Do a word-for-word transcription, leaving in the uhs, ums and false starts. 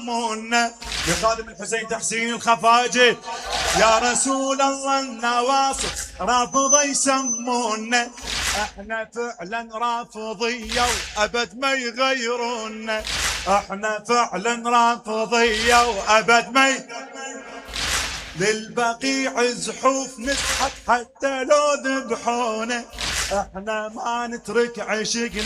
يسمونا بخادم الحسين تحسين الخفاجي. يا رسول الله النواصر رافضة يسمونا، احنا فعلا رافضية وابد ما يغيرونا، احنا فعلا رافضية وابد ما يغيرونا. للبقيع زحوف نزحف حتى لو ذبحونا، احنا ما نترك عشقنا